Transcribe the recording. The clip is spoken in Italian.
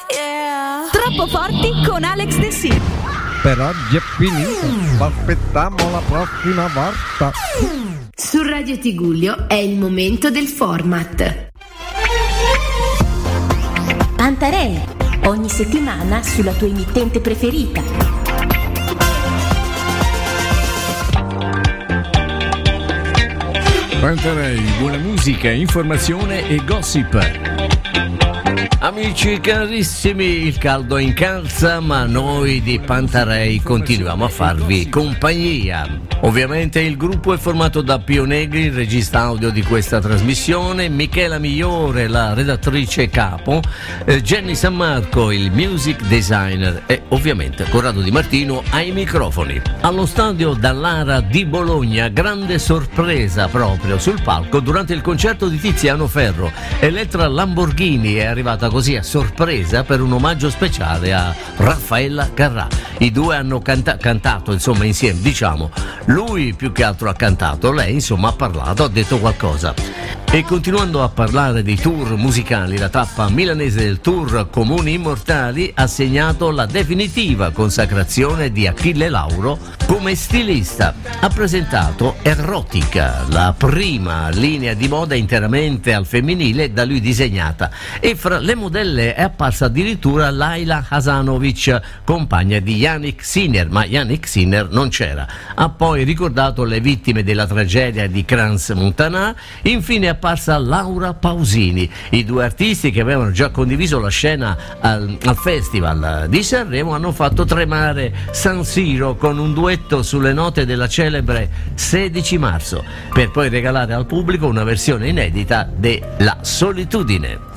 Yeah. Troppo forti con Alex De Sì. Per oggi è finito, aspettiamo la prossima volta. Su Radio Tigullio è il momento del format. Pantarei, ogni settimana sulla tua emittente preferita. Pantarei, buona musica, informazione e gossip. Amici carissimi, il caldo incalza, ma noi di Pantarei continuiamo a farvi compagnia. Ovviamente il gruppo è formato da Pio Negri, il regista audio di questa trasmissione, Michela Migliore, la redattrice capo, Jenny San Marco, il music designer e ovviamente Corrado Di Martino ai microfoni. Allo stadio Dallara di Bologna, grande sorpresa proprio sul palco durante il concerto di Tiziano Ferro. Elettra Lamborghini è arrivata così a sorpresa per un omaggio speciale a Raffaella Carrà. I due hanno cantato insomma insieme, diciamo. Lui più che altro ha cantato, lei insomma ha parlato, ha detto qualcosa. E continuando a parlare di tour musicali, la tappa milanese del tour Comuni Immortali ha segnato la definitiva consacrazione di Achille Lauro come stilista. Ha presentato Erotica, la prima linea di moda interamente al femminile da lui disegnata, e fra le modelle è apparsa addirittura Laila Hasanovic, compagna di Yannick Sinner, ma Yannick Sinner non c'era. Ha poi ricordato le vittime della tragedia di Crans-Montana. Infine è apparsa Laura Pausini. I due artisti, che avevano già condiviso la scena al Festival di Sanremo, hanno fatto tremare San Siro con un duetto sulle note della celebre 16 marzo, per poi regalare al pubblico una versione inedita de La Solitudine.